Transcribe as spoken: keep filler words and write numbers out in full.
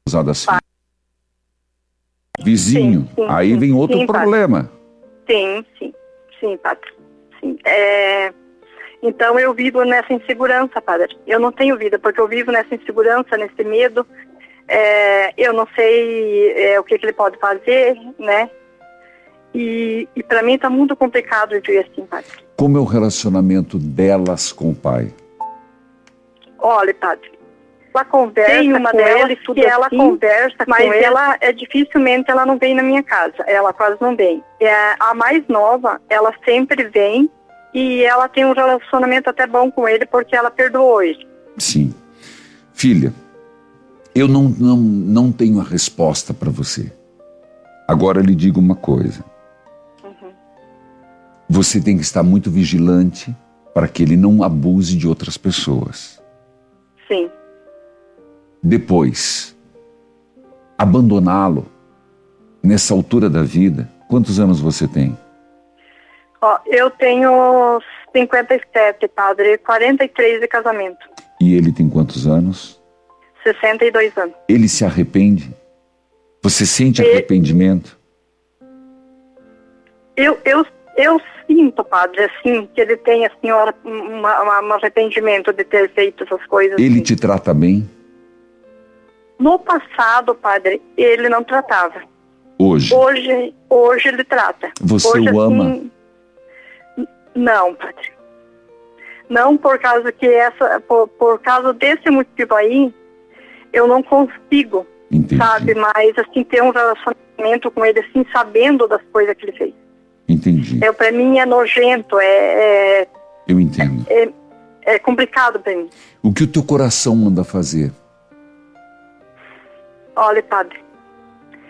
das filhas. Vizinho, Sim, sim, aí sim, vem outro sim, problema. Sim, sim, sim, padre. Sim. É, então eu vivo nessa insegurança, padre. Eu não tenho vida, porque eu vivo nessa insegurança, nesse medo. É, eu não sei é, o que, que ele pode fazer, né? E, e para mim está muito complicado viver assim, padre. Como é o relacionamento delas com o pai? Olha, padre, ela conversa tem uma com delas ele, tudo que ela assim, conversa mas com ela é dificilmente ela não vem na minha casa, ela quase não vem. É, a mais nova, ela sempre vem e ela tem um relacionamento até bom com ele porque ela perdoou ele. Sim. Filha, eu não, não, não tenho a resposta para você. Agora lhe digo uma coisa. Uhum. Você tem que estar muito vigilante para que ele não abuse de outras pessoas. Sim. Depois, abandoná-lo nessa altura da vida. Quantos anos você tem? Ó, eu tenho cinquenta e sete, padre, quarenta e três de casamento. E ele tem quantos anos? sessenta e dois anos. Ele se arrepende? Você sente e... arrependimento? Eu, eu, eu sinto, padre, assim, que ele tem assim, um arrependimento de ter feito essas coisas. Ele assim. te trata bem? No passado, padre, ele não tratava. Hoje? Hoje, hoje ele trata. Você hoje, o assim, ama? Não, padre. Não por causa que essa, por, por causa desse motivo aí, eu não consigo, Entendi. sabe, mas assim, ter um relacionamento com ele, assim, sabendo das coisas que ele fez. Entendi. É, pra mim é nojento, é... é eu entendo. É, é complicado pra mim. O que o teu coração manda fazer? Olha, padre,